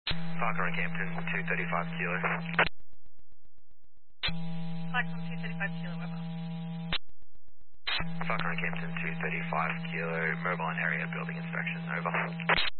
Parker and Campton, 235 kilo. Flight from 235 kilo, Weber. Parker and Campton, 235 kilo, mobile and area building inspection, over.